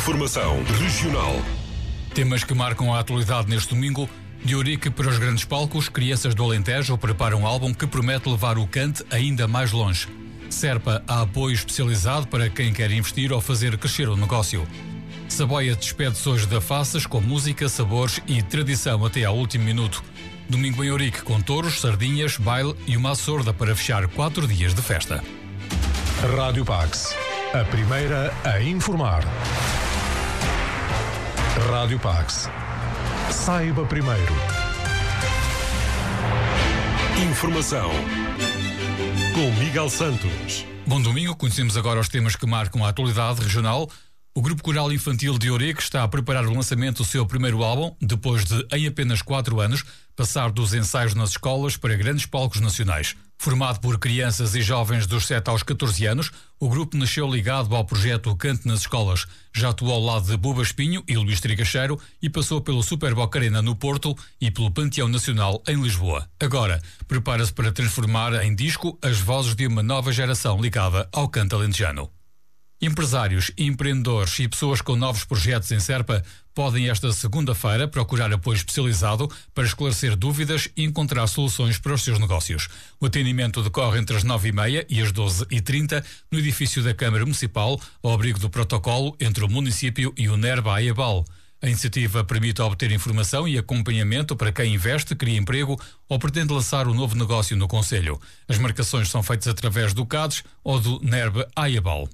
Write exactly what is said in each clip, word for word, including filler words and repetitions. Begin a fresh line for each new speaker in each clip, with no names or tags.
Informação regional.
Temas que marcam a atualidade neste domingo. De Ourique para os grandes palcos, crianças do Alentejo preparam um álbum que promete levar o cante ainda mais longe. Serpa há apoio especializado para quem quer investir ou fazer crescer o negócio. Saboia despede-se hoje da Faças com música, sabores e tradição até ao último minuto. Domingo em Ourique com touros, sardinhas, baile e uma sorda para fechar quatro dias de festa.
Rádio Pax, a primeira a informar. Rádio Pax. Saiba primeiro. Informação com Miguel Santos.
Bom domingo, conhecemos agora os temas que marcam a atualidade regional. O Grupo Coral Infantil de Ourique está a preparar o lançamento do seu primeiro álbum, depois de, em apenas quatro anos, passar dos ensaios nas escolas para grandes palcos nacionais. Formado por crianças e jovens dos sete aos catorze anos, o grupo nasceu ligado ao projeto Cante nas Escolas. Já atuou ao lado de Buba Espinho e Luís Trigacheiro e passou pelo Super Boca Arena no Porto e pelo Panteão Nacional em Lisboa. Agora, prepara-se para transformar em disco as vozes de uma nova geração ligada ao canto alentejano. Empresários, empreendedores e pessoas com novos projetos em Serpa podem esta segunda-feira procurar apoio especializado para esclarecer dúvidas e encontrar soluções para os seus negócios. O atendimento decorre entre as nove e meia e as doze e trinta no edifício da Câmara Municipal, ao abrigo do protocolo entre o município e o NERBA Aiabal. A iniciativa permite obter informação e acompanhamento para quem investe, cria emprego ou pretende lançar um novo negócio no concelho. As marcações são feitas através do CADES ou do NERBA Aiabal.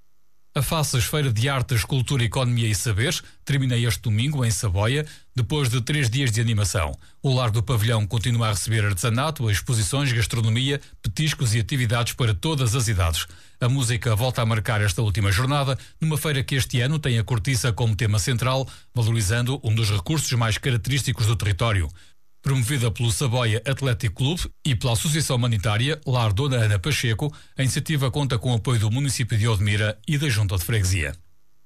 A Faças Feira de Artes, Cultura, Economia e Saberes termina este domingo em Saboia, depois de três dias de animação. O Lar do Pavilhão continua a receber artesanato, exposições, gastronomia, petiscos e atividades para todas as idades. A música volta a marcar esta última jornada, numa feira que este ano tem a cortiça como tema central, valorizando um dos recursos mais característicos do território. Promovida pelo Saboia Atlético Clube e pela Associação Humanitária Lar Dona Ana Pacheco, a iniciativa conta com o apoio do município de Odmira e da Junta de Freguesia.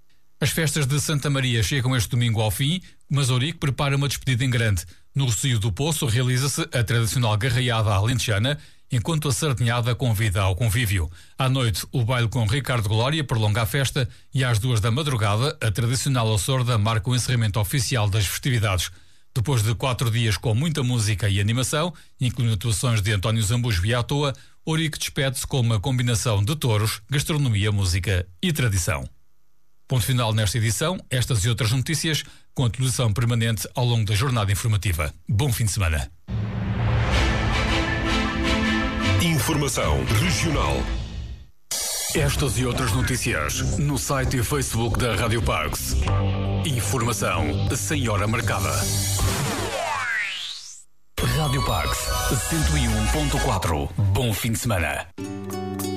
As festas de Santa Maria chegam este domingo ao fim, mas Ourique prepara uma despedida em grande. No Rocio do Poço realiza-se a tradicional garraiada alentejana, enquanto a sardinhada convida ao convívio. À noite, o baile com Ricardo Glória prolonga a festa e às duas da madrugada, a tradicional açorda marca o encerramento oficial das festividades. Depois de quatro dias com muita música e animação, incluindo atuações de António Zambujo e à toa, Ourique despede-se com uma combinação de touros, gastronomia, música e tradição. Ponto final nesta edição, estas e outras notícias, com atualização permanente ao longo da jornada informativa. Bom fim de semana.
Informação regional.
Estas e outras notícias no site e Facebook da Rádio Pax. Informação sem hora marcada. Rádio Pax cento e um ponto quatro. Bom fim de semana.